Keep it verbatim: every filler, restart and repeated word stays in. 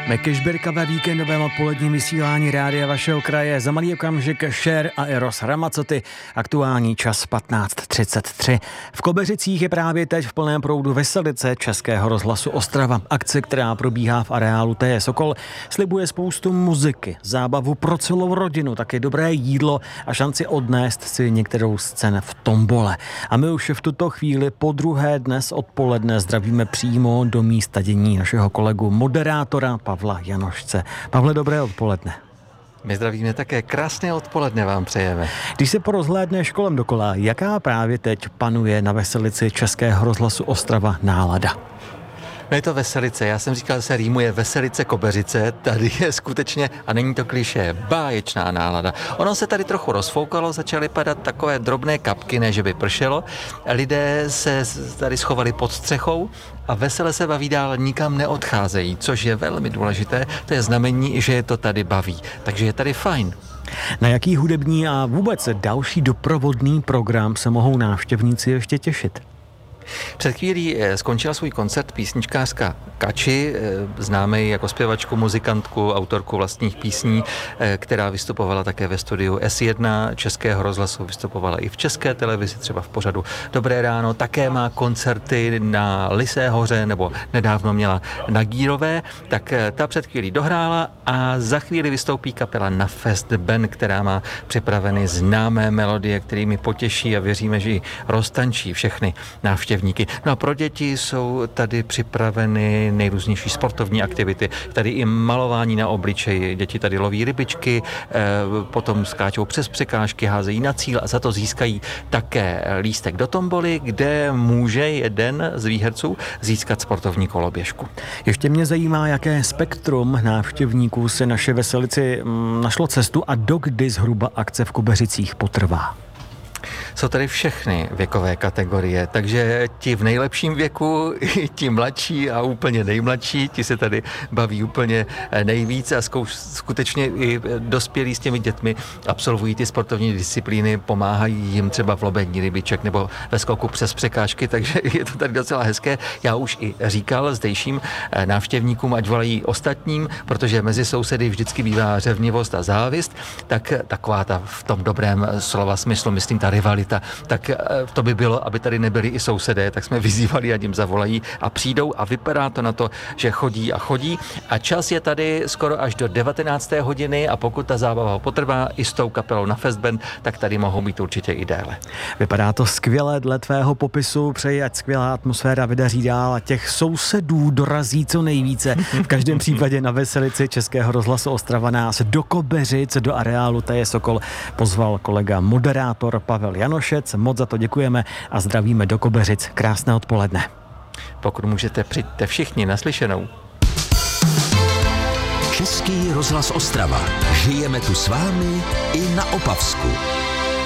Meky Žbírka ve víkendovém odpoledním vysílání rádia vašeho kraje. Za malý okamžik Cher a Eros Ramazzotti. Aktuální čas patnáct třicet tři. V Kobeřicích je právě teď v plném proudu veselice Českého rozhlasu Ostrava. Akce, která probíhá v areálu T J Sokol, slibuje spoustu muziky, zábavu pro celou rodinu, taky dobré jídlo a šanci odnést si některou scén v tombole. A my už v tuto chvíli po druhé dnes odpoledne zdravíme přímo do místa dění našeho kolegu moderátora Pavla Janošce. Pavle, dobré odpoledne. My zdravíme také, krásné odpoledne vám přejeme. Když se porozhlédneš kolem dokola, jaká právě teď panuje na veselici Českého rozhlasu Ostrava nálada? No je to veselice, já jsem říkal, že se rýmuje veselice Kobeřice, tady je skutečně, a není to klišé, báječná nálada. Ono se tady trochu rozfoukalo, začaly padat takové drobné kapky, ne že by pršelo, lidé se tady schovali pod střechou a vesele se baví dál, nikam neodcházejí, což je velmi důležité, to je znamení, že je to tady baví, takže je tady fajn. Na jaký hudební a vůbec další doprovodný program se mohou návštěvníci ještě těšit? Před chvílí skončila svůj koncert písničkářka Kači, známe ji jako zpěvačku, muzikantku, autorku vlastních písní, která vystupovala také ve studiu S jedna Českého rozhlasu, vystupovala i v České televizi, třeba v pořadu Dobré ráno, také má koncerty na Lysé hoře, nebo nedávno měla na Gírové, tak ta před chvílí dohrála a za chvíli vystoupí kapela Na Fest Band, která má připraveny známé melodie, kterými potěší a věříme, že ji roztančí všechny návštěvníky. No a pro děti jsou tady připraveny nejrůznější sportovní aktivity, tady i malování na obličeji, děti tady loví rybičky, potom skáčou přes překážky, házejí na cíl a za to získají také lístek do tomboly, kde může jeden z výherců získat sportovní koloběžku. Ještě mě zajímá, jaké spektrum návštěvníků se naše veselici našlo cestu a dokdy zhruba akce v Kobeřicích potrvá. Jsou tady všechny věkové kategorie, takže ti v nejlepším věku, ti mladší a úplně nejmladší, ti se tady baví úplně nejvíc a zkouš, skutečně i dospělí s těmi dětmi absolvují ty sportovní disciplíny, pomáhají jim třeba v lobení rybiček nebo ve skoku přes překážky, takže je to tady docela hezké. Já už i říkal zdejším návštěvníkům, ať volají ostatním, protože mezi sousedy vždycky bývá řevnivost a závist, tak taková ta v tom dobrém slova smyslu, myslím, ta rivalita, tak to by bylo, aby tady nebyli i sousedé, tak jsme vyzývali, ať jim zavolají a přijdou a vypadá to na to, že chodí a chodí a čas je tady skoro až do devatenácté hodiny a pokud ta zábava potrvá i s tou kapelou Na Fest Band, tak tady mohou být určitě i déle. Vypadá to skvěle dle tvého popisu, přeji, ať skvělá atmosféra vydaří dál a těch sousedů dorazí co nejvíce. V každém případě na veselici Českého rozhlasu Ostrava nás do Kobeřic, do areálu T J Sokol pozval kolega moderátor Pavel Janošec, moc za to děkujeme a zdravíme do Kobeřic. Krásné odpoledne. Pokud můžete, přijďte všichni naslyšenou. Český rozhlas Ostrava. Žijeme tu s vámi i na Opavsku.